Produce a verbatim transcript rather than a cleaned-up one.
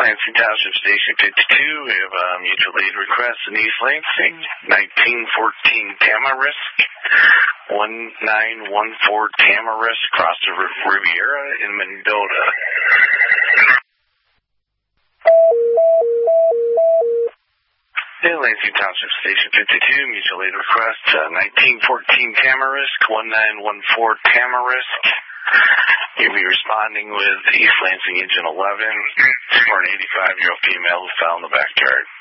Lansing Township Station fifty-two, we have a mutual aid request in East Lansing, nineteen fourteen Tamarisk, nineteen fourteen Tamarisk, across the Riviera in Mendota. In Lansing Township Station fifty-two, mutual aid request, uh, nineteen fourteen Tamarisk, nineteen fourteen Tamarisk. You'll be responding with East Lansing Engine eleven for an eighty-five-year-old female who fell in the backyard.